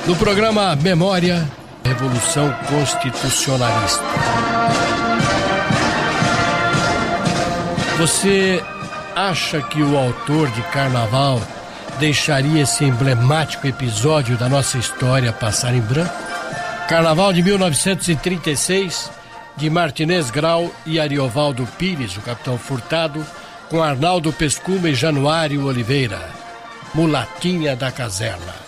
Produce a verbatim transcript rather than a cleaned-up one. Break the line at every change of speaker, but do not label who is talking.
No programa Memória, Revolução Constitucionalista. Você acha que o autor de Carnaval deixaria esse emblemático episódio da nossa história passar em branco? Carnaval de mil novecentos e trinta e seis, de Martinez Grau e Ariovaldo Pires, o Capitão Furtado, com Arnaldo Pescuma e Januário Oliveira, Mulatinha da Caserna.